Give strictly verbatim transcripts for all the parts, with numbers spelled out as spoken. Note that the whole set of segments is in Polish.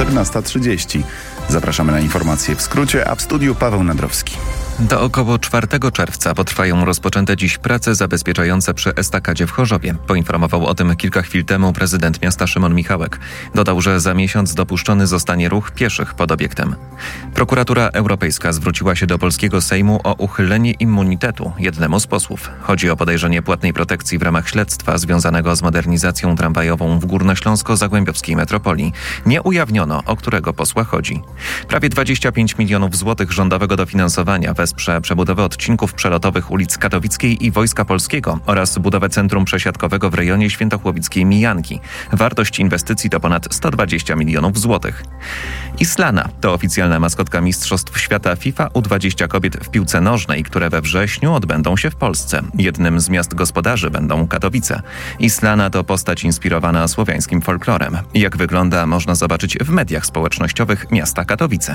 czternasta trzydzieści. Zapraszamy na informacje w skrócie, a w studiu Paweł Nadrowski. Do około czwartego czerwca potrwają rozpoczęte dziś prace zabezpieczające przy estakadzie w Chorzowie. Poinformował o tym kilka chwil temu prezydent miasta Szymon Michałek. Dodał, że za miesiąc dopuszczony zostanie ruch pieszych pod obiektem. Prokuratura Europejska zwróciła się do polskiego Sejmu o uchylenie immunitetu jednemu z posłów. Chodzi o podejrzenie płatnej protekcji w ramach śledztwa związanego z modernizacją tramwajową w Górnośląsko-Zagłębiowskiej metropolii. Nie ujawniono, o którego posła chodzi. Prawie dwadzieścia pięć milionów złotych rządowego dofinansowania wesprze przebudowę odcinków przelotowych ulic Katowickiej i Wojska Polskiego oraz budowę centrum przesiadkowego w rejonie świętochłowickiej Mijanki. Wartość inwestycji to ponad sto dwadzieścia milionów złotych. Islana to oficjalna maskotka Mistrzostw Świata FIFA U dwadzieścia kobiet w piłce nożnej, które we wrześniu odbędą się w Polsce. Jednym z miast gospodarzy będą Katowice. Islana to postać inspirowana słowiańskim folklorem. Jak wygląda, można zobaczyć w mediach społecznościowych miasta Katowice.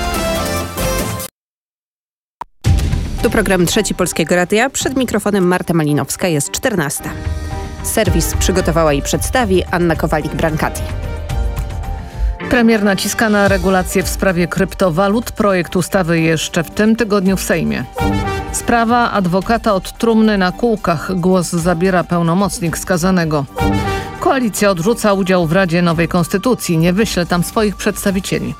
Tu program Trzeci Polskiego Radia. Przed mikrofonem Marta Malinowska, jest czternasta. Serwis przygotowała i przedstawi Anna Kowalik-Brankati. Premier naciska na regulacje w sprawie kryptowalut. Projekt ustawy jeszcze w tym tygodniu w Sejmie. Sprawa adwokata od trumny na kółkach. Głos zabiera pełnomocnik skazanego. Koalicja odrzuca udział w Radzie Nowej Konstytucji. Nie wyśle tam swoich przedstawicieli.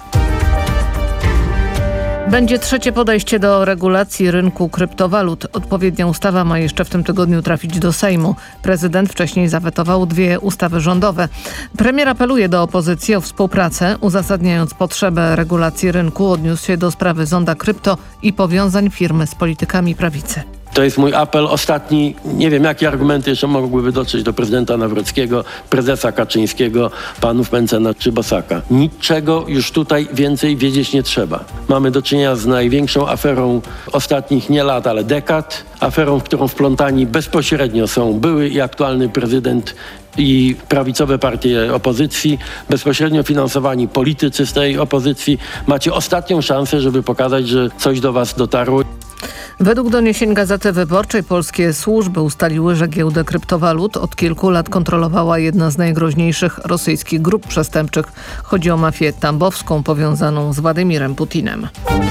Będzie trzecie podejście do regulacji rynku kryptowalut. Odpowiednia ustawa ma jeszcze w tym tygodniu trafić do Sejmu. Prezydent wcześniej zawetował dwie ustawy rządowe. Premier apeluje do opozycji o współpracę. Uzasadniając potrzebę regulacji rynku, odniósł się do sprawy zonda krypto i powiązań firmy z politykami prawicy. To jest mój apel ostatni. Nie wiem, jakie argumenty jeszcze mogłyby dotrzeć do prezydenta Nawrockiego, prezesa Kaczyńskiego, panów Mencena czy Bosaka. Niczego już tutaj więcej wiedzieć nie trzeba. Mamy do czynienia z największą aferą ostatnich nie lat, ale dekad. Aferą, w którą wplątani bezpośrednio są były i aktualny prezydent i prawicowe partie opozycji, bezpośrednio finansowani politycy z tej opozycji. Macie ostatnią szansę, żeby pokazać, że coś do was dotarło. Według doniesień Gazety Wyborczej polskie służby ustaliły, że giełdę kryptowalut od kilku lat kontrolowała jedna z najgroźniejszych rosyjskich grup przestępczych. Chodzi o mafię tambowską powiązaną z Władimirem Putinem.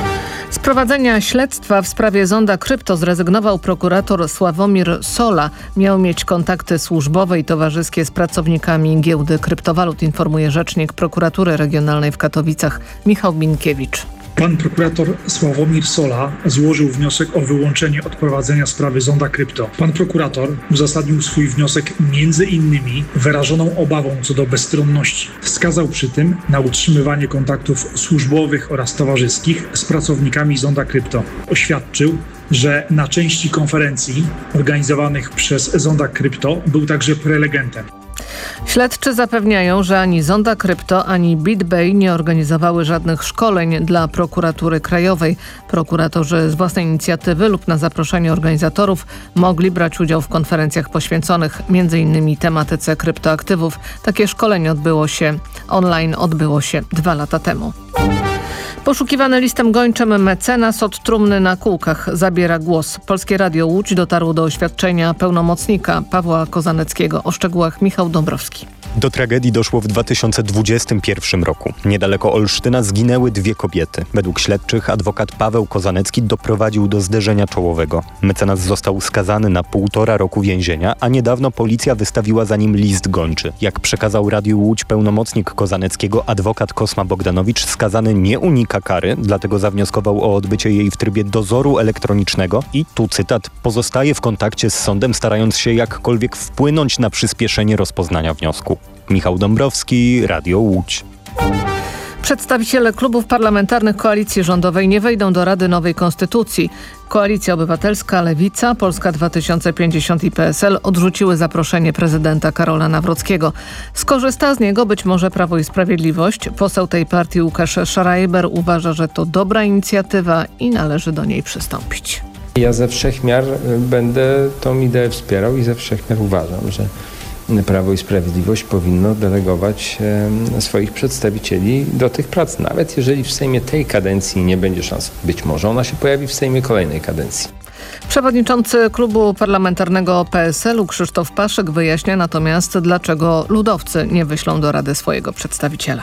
Z prowadzenia śledztwa w sprawie zonda krypto zrezygnował prokurator Sławomir Sola. Miał mieć kontakty służbowe i towarzyskie z pracownikami giełdy kryptowalut, informuje rzecznik prokuratury regionalnej w Katowicach Michał Minkiewicz. Pan prokurator Sławomir Sola złożył wniosek o wyłączenie od prowadzenia sprawy zonda krypto. Pan prokurator uzasadnił swój wniosek między innymi wyrażoną obawą co do bezstronności. Wskazał przy tym na utrzymywanie kontaktów służbowych oraz towarzyskich z pracownikami zonda krypto. Oświadczył, że na części konferencji organizowanych przez zonda krypto był także prelegentem. Śledczy zapewniają, że ani Zonda Krypto, ani BitBay nie organizowały żadnych szkoleń dla prokuratury krajowej. Prokuratorzy z własnej inicjatywy lub na zaproszenie organizatorów mogli brać udział w konferencjach poświęconych między innymi tematyce kryptoaktywów. Takie szkolenie odbyło się online, odbyło się dwa lata temu. Poszukiwany listem gończym mecenas od trumny na kółkach zabiera głos. Polskie Radio Łódź dotarło do oświadczenia pełnomocnika Pawła Kozaneckiego. O szczegółach Michał Dąbrowski. Do tragedii doszło w dwa tysiące dwudziestym pierwszym roku. Niedaleko Olsztyna zginęły dwie kobiety. Według śledczych adwokat Paweł Kozanecki doprowadził do zderzenia czołowego. Mecenas został skazany na półtora roku więzienia, a niedawno policja wystawiła za nim list gończy. Jak przekazał Radiu Łódź pełnomocnik Kozaneckiego, adwokat Kosma Bogdanowicz, skazany nie unika kary, dlatego zawnioskował o odbycie jej w trybie dozoru elektronicznego i, tu cytat, pozostaje w kontakcie z sądem, starając się jakkolwiek wpłynąć na przyspieszenie rozpoznania wniosku. Michał Dąbrowski, Radio Łódź. Przedstawiciele klubów parlamentarnych koalicji rządowej nie wejdą do Rady Nowej Konstytucji. Koalicja Obywatelska, Lewica, Polska dwa tysiące pięćdziesiąt i P S L odrzuciły zaproszenie prezydenta Karola Nawrockiego. Skorzysta z niego być może Prawo i Sprawiedliwość. Poseł tej partii Łukasz Schreiber uważa, że to dobra inicjatywa i należy do niej przystąpić. Ja ze wszech miar będę tą ideę wspierał i ze wszech miar uważam, że Prawo i Sprawiedliwość powinno delegować e, swoich przedstawicieli do tych prac, nawet jeżeli w Sejmie tej kadencji nie będzie szans. Być może ona się pojawi w Sejmie kolejnej kadencji. Przewodniczący klubu parlamentarnego P S L u Krzysztof Paszyk wyjaśnia natomiast, dlaczego ludowcy nie wyślą do Rady swojego przedstawiciela.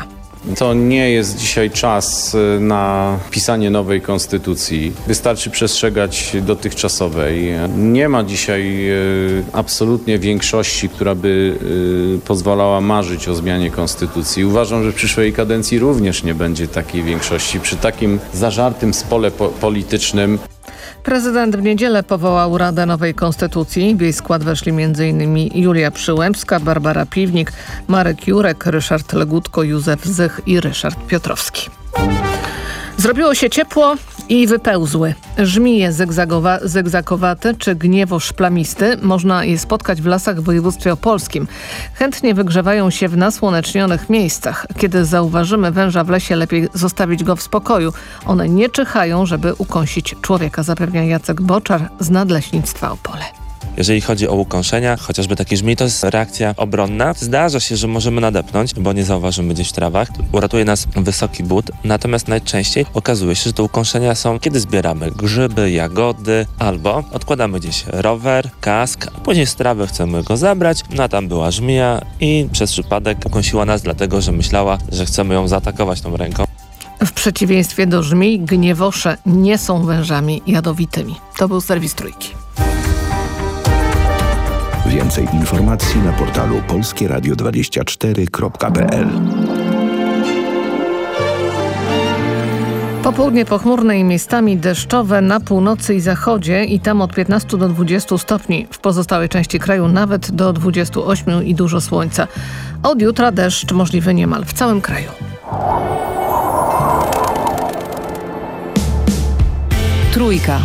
To nie jest dzisiaj czas na pisanie nowej konstytucji. Wystarczy przestrzegać dotychczasowej. Nie ma dzisiaj absolutnie większości, która by pozwalała marzyć o zmianie konstytucji. Uważam, że w przyszłej kadencji również nie będzie takiej większości przy takim zażartym spole po- politycznym. Prezydent w niedzielę powołał Radę Nowej Konstytucji. W jej skład weszli m.in. Julia Przyłębska, Barbara Piwnik, Marek Jurek, Ryszard Legutko, Józef Zych i Ryszard Piotrowski. Zrobiło się ciepło i wypełzły. Żmije zygzagowa- zygzakowate czy gniewoż plamisty można je spotkać w lasach w województwie opolskim. Chętnie wygrzewają się w nasłonecznionych miejscach. Kiedy zauważymy węża w lesie, lepiej zostawić go w spokoju. One nie czyhają, żeby ukąsić człowieka, zapewnia Jacek Boczar z Nadleśnictwa Opole. Jeżeli chodzi o ukąszenia, chociażby taki żmij, to jest reakcja obronna. Zdarza się, że możemy nadepnąć, bo nie zauważymy gdzieś w trawach. Uratuje nas wysoki but, natomiast najczęściej okazuje się, że te ukąszenia są, kiedy zbieramy grzyby, jagody, albo odkładamy gdzieś rower, kask, a później z trawy chcemy go zabrać, no a tam była żmija i przez przypadek ukąsiła nas, dlatego że myślała, że chcemy ją zaatakować tą ręką. W przeciwieństwie do żmij, gniewosze nie są wężami jadowitymi. To był serwis Trójki. Więcej informacji na portalu polskie radio dwadzieścia cztery kropka p l. Popołudnie pochmurne i miejscami deszczowe na północy i zachodzie i tam od piętnastu do dwudziestu stopni. W pozostałej części kraju nawet do dwudziestu ośmiu i dużo słońca. Od jutra deszcz możliwy niemal w całym kraju. Trójka.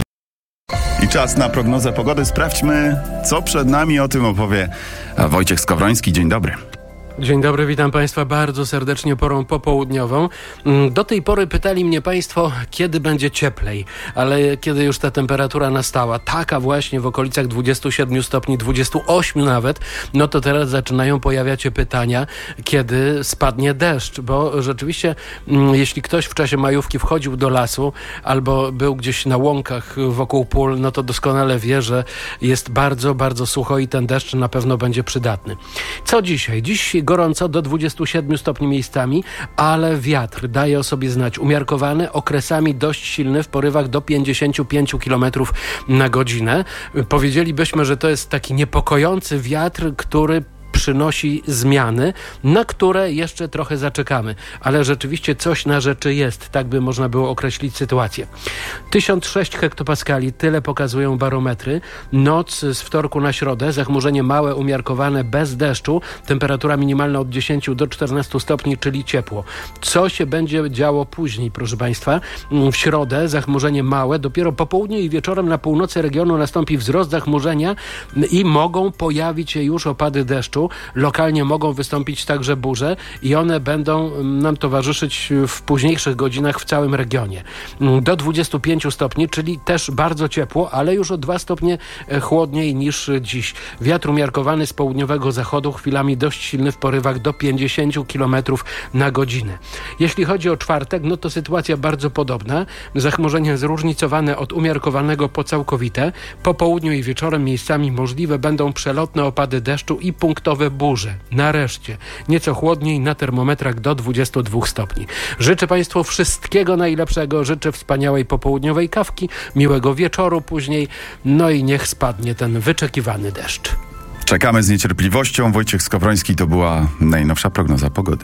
I czas na prognozę pogody. Sprawdźmy, co przed nami. O tym opowie Wojciech Skowroński. Dzień dobry. Dzień dobry, witam Państwa bardzo serdecznie porą popołudniową. Do tej pory pytali mnie Państwo, kiedy będzie cieplej, ale kiedy już ta temperatura nastała, taka właśnie w okolicach dwudziestu siedmiu stopni, dwudziestu ośmiu nawet, no to teraz zaczynają pojawiać się pytania, kiedy spadnie deszcz, bo rzeczywiście jeśli ktoś w czasie majówki wchodził do lasu albo był gdzieś na łąkach wokół pól, no to doskonale wie, że jest bardzo, bardzo sucho i ten deszcz na pewno będzie przydatny. Co dzisiaj? Dziś gorąco do dwudziestu siedmiu stopni miejscami, ale wiatr daje o sobie znać. Umiarkowany, okresami dość silny, w porywach do pięćdziesięciu pięciu kilometrów na godzinę. Powiedzielibyśmy, że to jest taki niepokojący wiatr, który przynosi zmiany, na które jeszcze trochę zaczekamy. Ale rzeczywiście coś na rzeczy jest. Tak by można było określić sytuację. tysiąc sześć hektopaskali, tyle pokazują barometry. Noc z wtorku na środę, zachmurzenie małe, umiarkowane, bez deszczu. Temperatura minimalna od dziesięciu do czternastu stopni, czyli ciepło. Co się będzie działo później, proszę Państwa? W środę zachmurzenie małe. Dopiero po południu i wieczorem na północy regionu nastąpi wzrost zachmurzenia i mogą pojawić się już opady deszczu. Lokalnie mogą wystąpić także burze i one będą nam towarzyszyć w późniejszych godzinach w całym regionie. Do dwudziestu pięciu stopni, czyli też bardzo ciepło, ale już o dwa stopnie chłodniej niż dziś. Wiatr umiarkowany z południowego zachodu, chwilami dość silny w porywach do pięćdziesięciu kilometrów na godzinę. Jeśli chodzi o czwartek, no to sytuacja bardzo podobna. Zachmurzenie zróżnicowane od umiarkowanego po całkowite. Po południu i wieczorem miejscami możliwe będą przelotne opady deszczu i punktowe burze. Nareszcie nieco chłodniej, na termometrach do dwudziestu dwóch stopni. Życzę Państwu wszystkiego najlepszego, życzę wspaniałej popołudniowej kawki, miłego wieczoru później, no i niech spadnie ten wyczekiwany deszcz. Czekamy z niecierpliwością. Wojciech Skowroński, to była najnowsza prognoza pogody.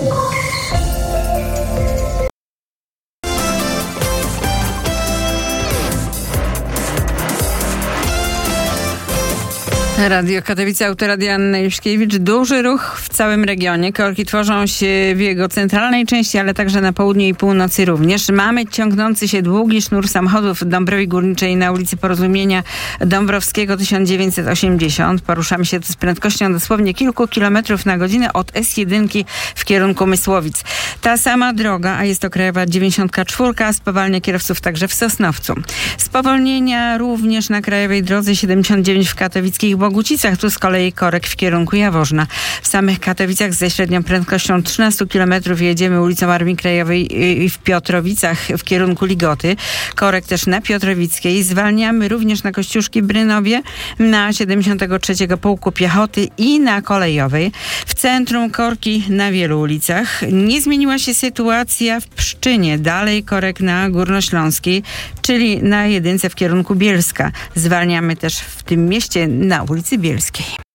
Radio Katowice, Autoradia Anna Juszkiewicz. Duży ruch w całym regionie. Korki tworzą się w jego centralnej części, ale także na południu i północy również. Mamy ciągnący się długi sznur samochodów w Dąbrowie Górniczej na ulicy Porozumienia Dąbrowskiego tysiąc dziewięćset osiemdziesiąt. Poruszamy się z prędkością dosłownie kilku kilometrów na godzinę od S jeden w kierunku Mysłowic. Ta sama droga, a jest to Krajowa dziewięćdziesiąt cztery, spowalnia kierowców także w Sosnowcu. Spowolnienia również na Krajowej Drodze siedemdziesiąt dziewięć w katowickich Bogu Bogucicach, tu z kolei korek w kierunku Jaworzna. W samych Katowicach ze średnią prędkością trzynaście kilometrów jedziemy ulicą Armii Krajowej i w Piotrowicach w kierunku Ligoty. Korek też na Piotrowickiej. Zwalniamy również na Kościuszki Brynowie, na siedemdziesiątego trzeciego Pułku Piechoty i na Kolejowej. W centrum korki na wielu ulicach. Nie zmieniła się sytuacja w Pszczynie. Dalej korek na Górnośląskiej, czyli na jedynce w kierunku Bielska. Zwalniamy też w tym mieście na ulicy Bielskiej.